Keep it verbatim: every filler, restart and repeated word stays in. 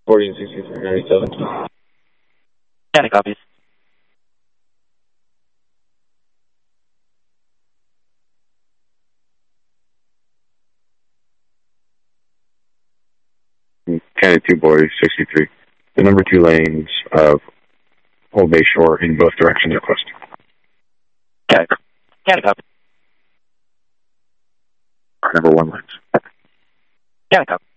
fourteen sixty-three ninety-seven. County copies. County two boy sixty-three. The number two lanes of Old Bay Shore in both directions are closed. County, county copy. Number one lanes. County copy.